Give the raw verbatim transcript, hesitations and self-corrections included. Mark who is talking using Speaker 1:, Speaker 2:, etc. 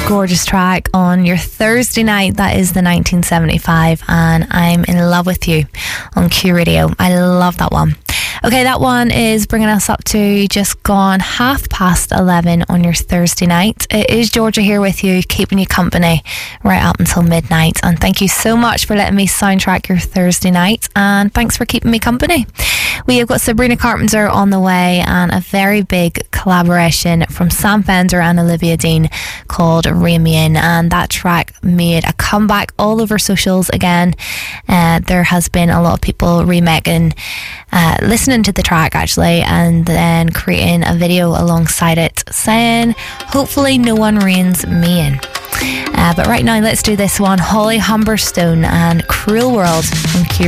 Speaker 1: Gorgeous track on your Thursday night. That is the nineteen seventy-five, and I'm in love with you on Q Radio. I love that one. Okay, that one is bringing us up to just gone half past eleven on your Thursday night. It is Georgia here with you, keeping you company right up until midnight. And thank you so much for letting me soundtrack your Thursday night. And thanks for keeping me company. We have got Sabrina Carpenter on the way, and a very big collaboration from Sam Fender and Olivia Dean called Rein Me In. And that track made a comeback all over socials again. Uh, there has been a lot of people remaking, uh, listening to the track actually, and then creating a video alongside it saying, hopefully no one reins me in. Uh, but right now, let's do this one. Holly Humberstone and Cruel World on Q.